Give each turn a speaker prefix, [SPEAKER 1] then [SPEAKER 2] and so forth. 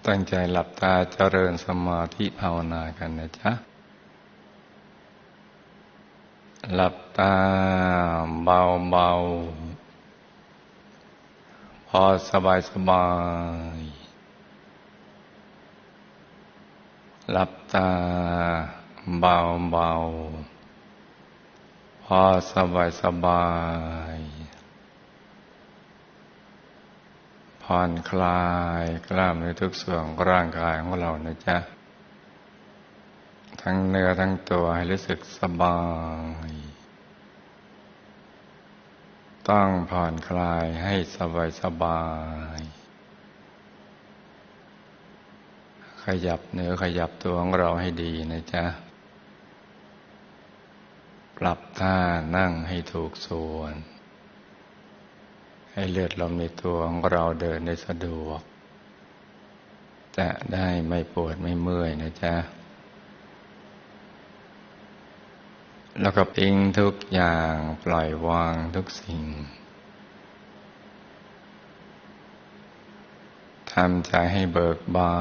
[SPEAKER 1] ตั้งใจหลับตาเจริญสมาธิภาวนากันนะจ๊ะหลับตาเบาๆพอสบายหลับตาเบาๆพอสบายผ่อนคลายกล้ามเนื้อทุกส่วนของร่างกายของเรานะจ๊ะทั้งเนื้อทั้งตัวให้รู้สึกสบายต้องผ่อนคลายให้สบายขยับเนื้อขยับตัวของเราให้ดีนะจ๊ะปรับท่านั่งให้ถูกส่วนให้เลือดลมในตัวของเราเดินได้สะดวกจะได้ไม่ปวดไม่เมื่อยนะจ๊ะแล้วก็ทิ้งทุกอย่างปล่อยวางทุกสิ่งทำใจให้เบิกบาน